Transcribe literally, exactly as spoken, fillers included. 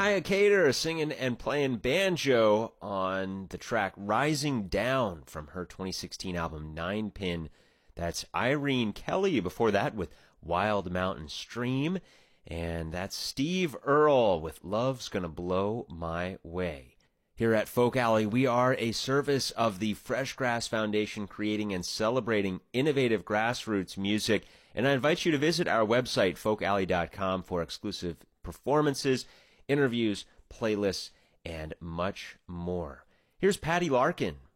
Kaya Cater singing and playing banjo on the track Rising Down from her twenty sixteen album Nine Pin. That's Irene Kelly before that with Wild Mountain Stream. And that's Steve Earle with Love's Gonna Blow My Way. Here at Folk Alley, we are a service of the Fresh Grass Foundation, creating and celebrating innovative grassroots music. And I invite you to visit our website, folk alley dot com, for exclusive performances, interviews, playlists, and much more. Here's Patty Larkin.